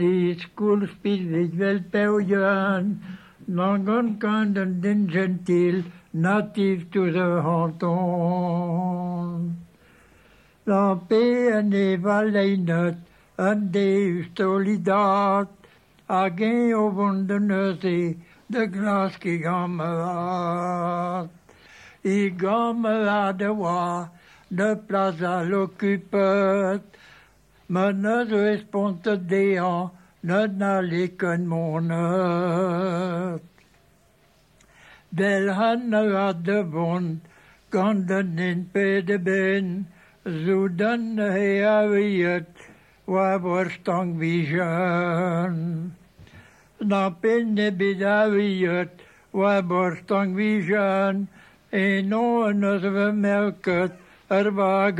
Skolspiel wel Belgian, non kind and genteel, native to the canton. La paix en evaleinet, en de solidaat, a geen overwondenesse, de glas qui gamelaat. I gamelaat wa, de plaza l'occupet, men ne responsde dean, ne naliken monet. Del hanne had de bon, ganden in pede ben, zodan he aviet, wa borstang vision. Na penne bidaviet, wa borstang vision, en no nos vermelket, er